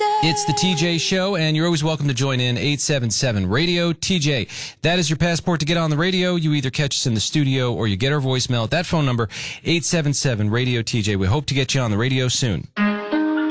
It's the TJ Show, and you're always welcome to join in 877-RADIO-TJ. That is your passport to get on the radio. You either catch us in the studio or you get our voicemail at that phone number, 877-RADIO-TJ. We hope to get you on the radio soon.